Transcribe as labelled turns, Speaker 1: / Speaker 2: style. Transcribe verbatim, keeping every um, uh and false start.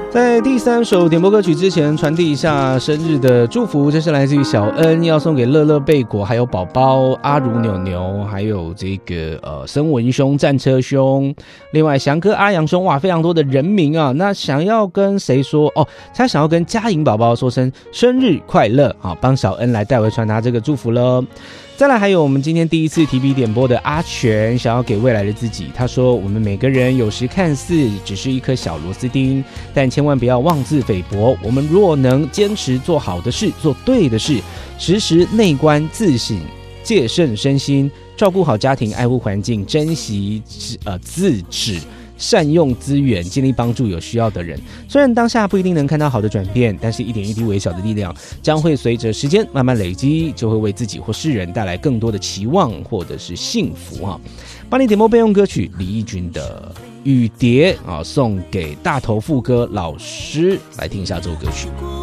Speaker 1: 在第三首点播歌曲之前，传递一下生日的祝福，这是来自于小恩，要送给乐乐贝果，还有宝宝阿如牛牛，还有这个呃森文兄、战车兄，另外翔哥、阿阳兄，哇，非常多的人名啊！那想要跟谁说哦？他想要跟嘉颖宝宝说声生日快乐啊，帮小恩来代为传达这个祝福了。再来还有我们今天第一次提笔点播的阿全，想要给未来的自己，他说我们每个人有时看似只是一颗小螺丝钉，但千万不要妄自菲薄，我们若能坚持做好的事，做对的事，时时内观自省，戒慎身心，照顾好家庭，爱护环境，珍惜呃自止，善用资源，尽力帮助有需要的人。虽然当下不一定能看到好的转变，但是一点一滴微小的力量将会随着时间慢慢累积，就会为自己或世人带来更多的期望或者是幸福啊！帮你点播备用歌曲李翊君的《雨蝶》啊，送给大头副歌老师，来听一下这首歌曲。